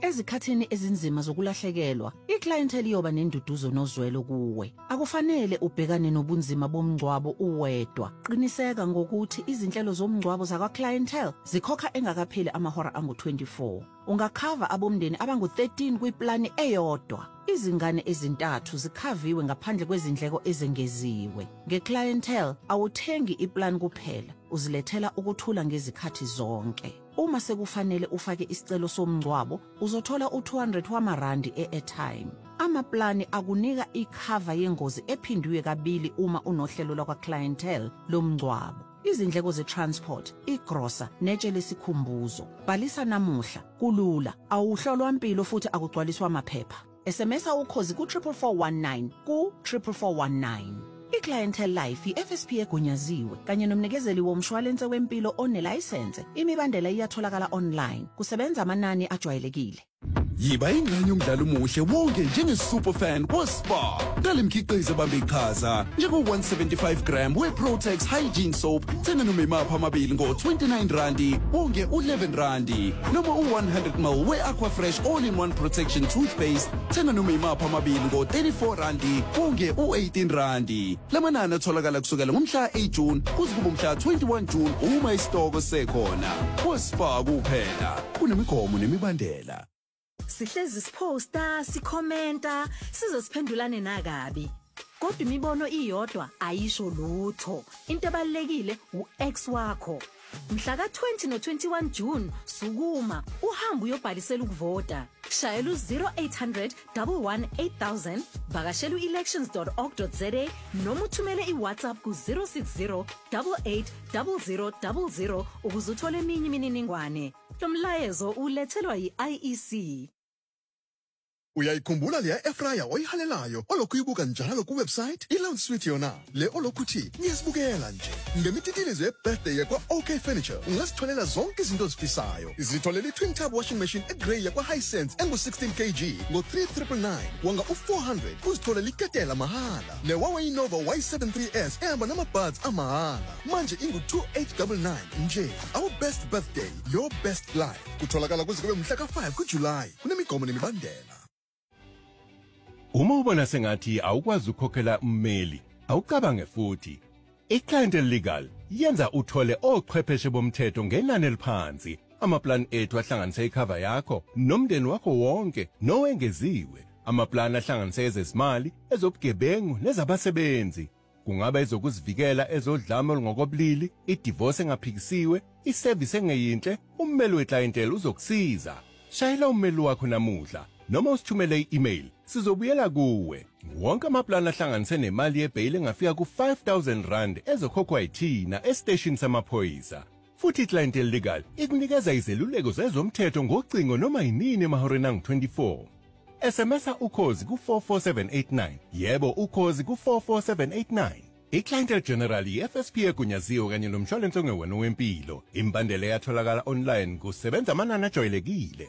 Ezikhathini ezinzima zokulahlekelwa, iclientele iyoba nenduduzo nozwelo kuwe. Akufanele ubhekane nobunzima bomngcwabo uwedwa. Qiniseka ngokuthi izinhlelo zomngcwabo zakwa-clientele zikhokha engakapheli amahora angu-24. Ungakhava abomndeni abangu-13 kwiplani eyodwa. Izingane ezintathu zikhaviwe ngaphandle kwezindleko ezengeziwe. Nge-clientele awuthengi iplan kuphela, uzilethela ukuthula ngezikhathi zonke. Uma sekufanele ufake isicelo somngcwabo, uzothola u200 wamarandi e-airtime. Amaplani akunika ikhava yengozi ephindwe kabili uma unohlelo lakwa-clientele lomngcwabo. Izindleko ze-transport, igrosa, netshe lesikhumbuzo. Bhalisa namuhla, kulula, awuhlolwa impilo futhi akugcwaliswa amaphepha. SMSa ukhozi ku-44419 ku-44419. I-Clientele Life i-FSP egunyaziwe kanye nomnikezeli womshwalense wempilo onelayisense. Imibandela iyatholakala online. Kusebenza amanani ajwayelekile. Yiba ingxenye yomdlalo omuhle wonke njenge-superfan wa-Spar. Ngale mkhiqizo ebambe iqhaza njengo-175 gram we-Protex Hygiene Soap. Thenga noma imapha amabili ngo-29 randi, wonke u-11 randi. Noma u-100 ml we-Aquafresh All-in-One Protection Toothpaste. Thenga noma imapha amabili ngo-34 randi, wonke u-18 randi. Lamanani atholakala kusukela ngomhla 8 June kuze kube umhla 21 June uma isitoko sekhona. wa-Spar kuphela, kunemigomo nemibandela. Sihlezi siposta, sikhomenta, sizosiphendulane nakabi. Kodwa imibono iyodwa ayisho lutho. Into ebalekile uX wakho. Mhla ka-20 no-21 June sukuma uhamba uyobhalisela ukuvota. Shayela u-0800 118 8000, vakashela u-elections.org.za noma uthumele iWhatsApp ku-060 88 0000 ukuze uthole eminye imininingwane. Lo mlayezo ulethelwa yi-IEC. Uyayikhumbula le airfryer oyihalelayo olokhu uyibuka njalo kuwebsite? I-Lounge Suite yona le olokhuthi niyasibukela nje. Ngemititilizo ye-birthday yakwa OK Furniture ungasitholela zonke izinto ozifisayo. Zitholela i-twin tub washing machine e-grey yakwa Hisense engu-16 kg ngo-3,999. Wanga u-400 uzitholela iketela mahala. Le Huawei Nova Y73s ehamba nama-buds amahala. Manje ingu-2899 nje. Our best birthday, your best life. Kutholakala kuze kube mhla ka-5 kuJulayi. Kunemigomo nemibandela. Uma ubona sengathi awukwazi ukukhokhela ummeli, awucabange futhi. I-Clientele Legal yenza uthole ochwepheshe bomthetho ngenani eliphansi. Amaplan ethu ahlanganisa ikhava yakho nomndeni wakho wonke nowengeziwe. Amaplan ahlanganisa ezezimali, ezobugebengu nezabasebenzi. Kungaba ezokuzivikela, ezodlame olungokobulili, i-divorce engaphikisiwe, i-service engeyinhle, ummeli we-clientele uzokusiza. Shayela ummeli wakho namuhla noma usithumele i-email, sizobuyela kuwe. Wonke amaplan ahlanganise nemali yebhail engafika ku-5,000 rand ezokhokhwa yithina esiteshini samaphoyisa. Futhi i-Clientele Legal ikunikeza izeluleko zezomthetho ngocingo noma yinini emahoreni angu-24. SMSa ukhozi ku-44789. Yebo, ukhozi ku-44789. I-Clientele General i-FSP egunyaziwe kanye nomshwalense ongewona wempilo. Imbandela yatholakala online kusebenza amanani ajwayelekile.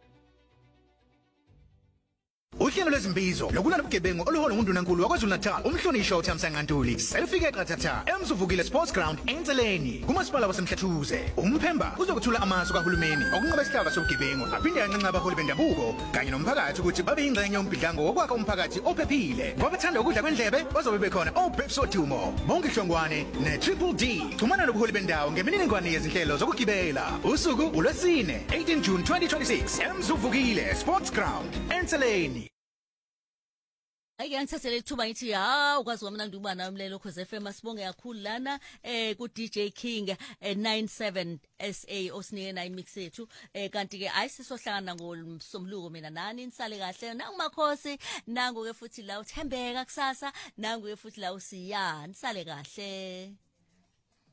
Uhlelo lwezimbizo lokulala ubugebengu oluholwa nguNdunankulu waKwaZulu-Natal umhlonishwa uThamsanqa Ntuli selifike qathatha eMzuvukile Sports Ground eNtseleni kumasipala waseMhlathuze. Umphemba uzokuthula amasu kahulumeni okunqoba isihlava sobugebengu aphinde anqenqa abaholi bendabuko kanye nomphakathi ukuthi babe ingxenye yombhidlango wokwakha umphakathi ophephile. Kwabathanda ukudla kwendlebe bazobe bekhona oBreps Odumo, Bonke Hlongwane ne-Triple D. Xhumana nobuholi bendawo ngemininingwane yezinhlelo zokugibela. Usuku uLwesine 18 June 2026 eMzuvukile Sports Ground eNtseleni. Ngiyangithathele ithuba ngithi ukwazi wami nanduba namlelo Khosi FM asibonge kakhulu lana ku DJ King 97 SA osinike na imix yethu kanti ke ayisisohlangana ngomsombuluko mina nani nisale kahle nangumakhosi nangu ke futhi la uthembeka kusasa nangu ke futhi la usiya nisale kahle.